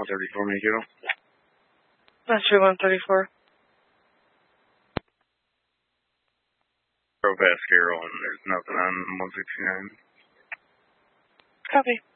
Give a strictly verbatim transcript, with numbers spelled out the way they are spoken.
one thirty-four, Mikito. Master one thirty-four. Go past Carol, and there's nothing on one sixty-nine. Copy.